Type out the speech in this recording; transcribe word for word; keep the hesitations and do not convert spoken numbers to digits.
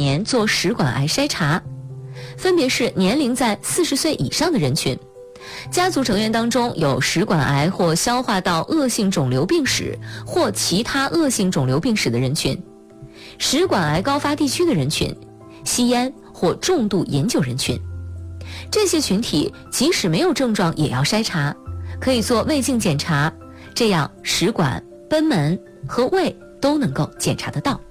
年做食管癌筛查，分别是年龄在四十岁以上的人群，家族成员当中有食管癌或消化道恶性肿瘤病史或其他恶性肿瘤病史的人群，食管癌高发地区的人群，吸烟或重度饮酒人群。这些群体即使没有症状也要筛查，可以做胃镜检查，这样食管、贲门和胃都能够检查得到。